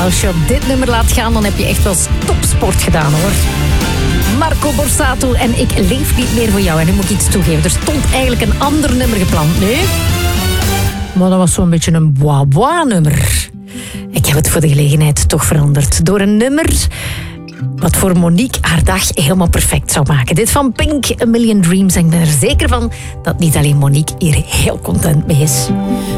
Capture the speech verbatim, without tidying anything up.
Als je op dit nummer laat gaan, dan heb je echt wel topsport gedaan, hoor. Marco Borsato en Ik leef niet meer voor jou. En nu moet ik iets toegeven. Er stond eigenlijk een ander nummer gepland, nu. Maar dat was zo'n beetje een bois-bois nummer. Ik heb het voor de gelegenheid toch veranderd. Door een nummer wat voor Monique haar dag helemaal perfect zou maken. Dit van Pink, A Million Dreams. En ik ben er zeker van dat niet alleen Monique hier heel content mee is.